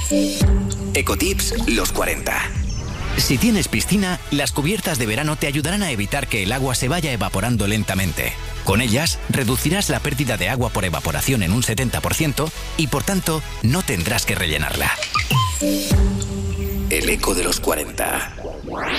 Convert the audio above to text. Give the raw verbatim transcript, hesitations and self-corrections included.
Ecotips los cuarenta. Si tienes piscina, las cubiertas de verano te ayudarán a evitar que el agua se vaya evaporando lentamente. Con ellas, reducirás la pérdida de agua por evaporación en un setenta por ciento y, por tanto, no tendrás que rellenarla. El eco de los cuarenta.